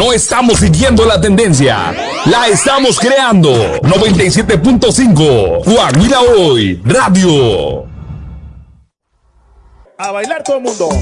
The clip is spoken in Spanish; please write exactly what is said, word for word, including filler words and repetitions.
No estamos siguiendo la tendencia, la estamos creando. noventa y siete punto cinco, Guajira Hoy Radio. A bailar todo el mundo.